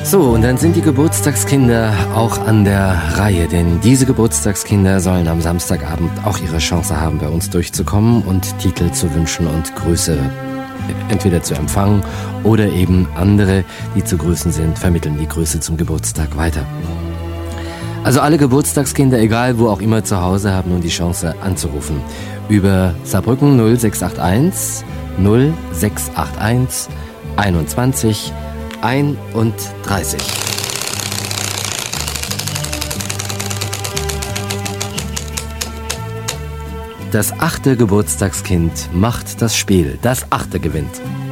So, und dann sind die Geburtstagskinder auch an der Reihe, denn diese Geburtstagskinder sollen am Samstagabend auch ihre Chance haben, bei uns durchzukommen und Titel zu wünschen und Grüße entweder zu empfangen oder eben andere, die zu grüßen sind, vermitteln die Grüße zum Geburtstag weiter. Also alle Geburtstagskinder, egal wo auch immer zu Hause, haben nun die Chance anzurufen. Über Saarbrücken 0681 0681 21 31. Das 8. Geburtstagskind macht das Spiel. Das 8. gewinnt.